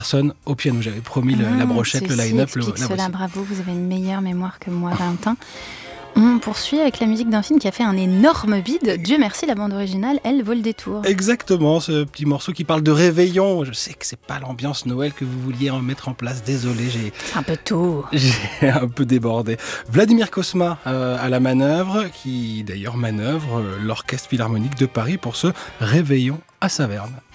Personne au piano. J'avais promis la brochette, le line-up. Cela, bravo, vous avez une meilleure mémoire que moi, Valentin. On poursuit avec la musique d'un film qui a fait un énorme bide. Dieu merci, la bande originale, elle, vaut le détour. Exactement, ce petit morceau qui parle de réveillon. Je sais que c'est pas l'ambiance Noël que vous vouliez mettre en place. Désolé, c'est un peu tôt. J'ai un peu débordé. Vladimir Cosma à la manœuvre, qui d'ailleurs manœuvre l'Orchestre Philharmonique de Paris pour ce réveillon à Saverne.